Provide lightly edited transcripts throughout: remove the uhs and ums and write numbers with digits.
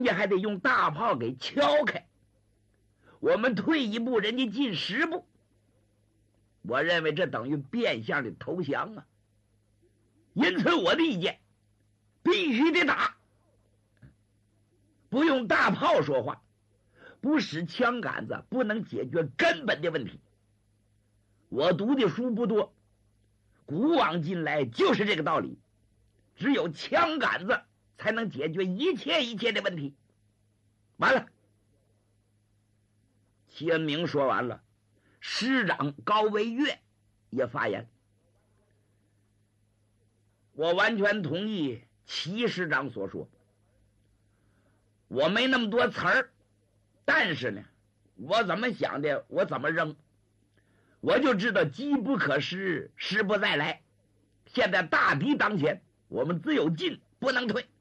家还得用大炮给敲开，我们退一步，人家进10步。我认为这等于变相的投降啊！因此我的意见，必须得打，不用大炮说话，不使枪杆子，不能解决根本的问题。我读的书不多，古往今来就是这个道理，只有枪杆子才能解决一切的问题。完了，齐恩明说完了，师长高维岳也发言。我完全同意齐师长所说，我没那么多词儿，但是呢，我怎么想的我怎么扔，我就知道机不可失，时不再来。现在大敌当前，我们只有进不能退。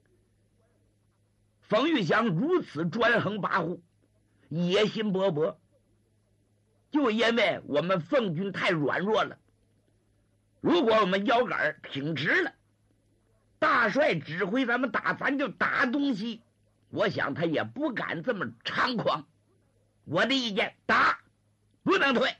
冯玉祥如此专横跋扈，野心勃勃，就因为我们奉军太软弱了。如果我们腰杆挺直了，大帅指挥咱们打，咱就打东西，我想他也不敢这么猖狂。我的意见，打，不能退。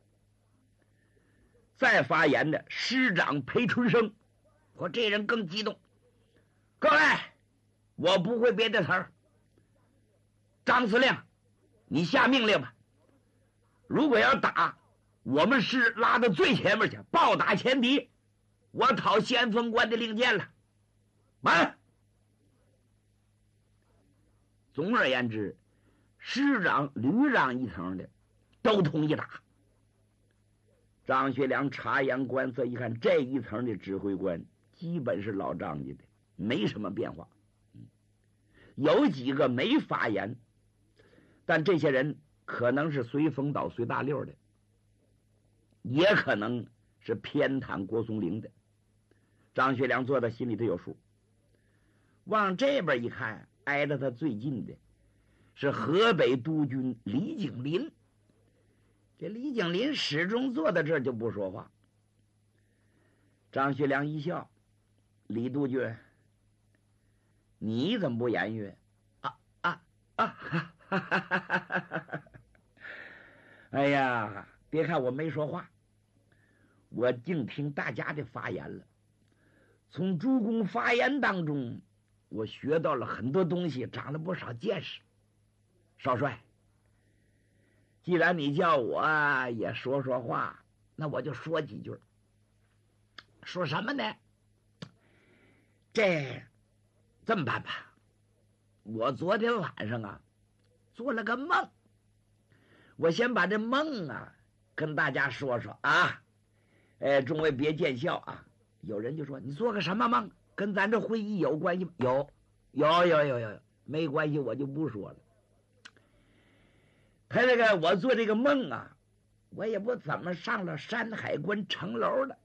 再发言的师长裴春生，我这人更激动。各位，我不会别的词儿。张司令，你下命令吧。如果要打，我们是拉到最前面去，暴打前敌。我讨先锋官的令箭了。完。总而言之，师长、旅长一层的都同意打。张学良察言观色，一看这一层的指挥官基本是老张家的，没什么变化。有几个没发言，但这些人可能是随风倒随大溜的，也可能是偏袒郭松龄的。张学良做到心里头有数。往这边一看，挨着他最近的是河北督军李景林。这李景林始终坐在这儿就不说话。张学良一笑：“李督军，你怎么不言语？”哎呀，别看我没说话，我净听大家的发言了。从诸公发言当中，我学到了很多东西，长了不少见识。少帅，既然你叫我也说说话，那我就说几句。说什么呢？这么办吧，我昨天晚上做了个梦，我先把这梦跟大家说说啊。众位别见笑啊。有人就说，你做个什么梦，跟咱这会议有关系吗？有，没关系，我就不说了。他我做这个梦我也不怎么上了山海关城楼了。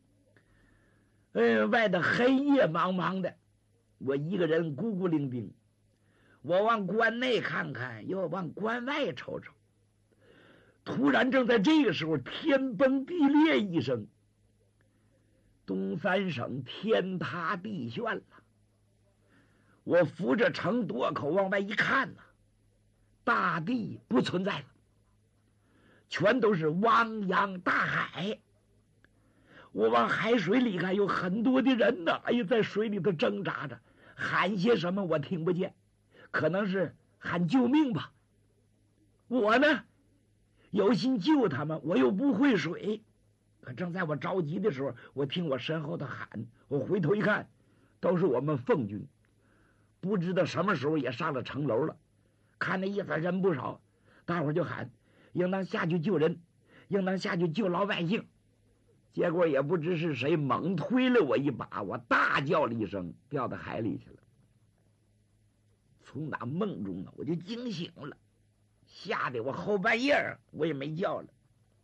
外头黑夜茫茫的，我一个人孤孤零零，我往关内看看，又往关外瞅瞅。突然正在这个时候，天崩地裂一声，东三省天塌地陷了。我扶着城垛口往外一看大地不存在了，全都是汪洋大海。我往海水里看，有很多的人在水里头挣扎着，喊些什么我听不见，可能是喊救命吧。我呢，有心救他们，我又不会水。可正在我着急的时候，我听我身后的喊，我回头一看，都是我们奉军，不知道什么时候也上了城楼了。看那意思人不少，大伙就喊应当下去救人，应当下去救老百姓。结果也不知是谁猛推了我一把，我大叫了一声，掉到海里去了。从那梦中我就惊醒了，吓得我后半夜我也没叫了。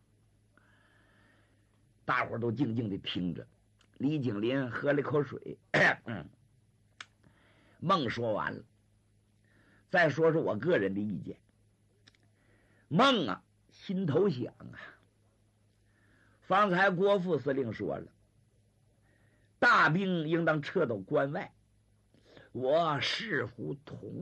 大伙都静静地听着。李景林喝了口水，梦说完了，再说说我个人的意见。梦心头想方才郭副司令说了，大兵应当撤到关外， 我是否同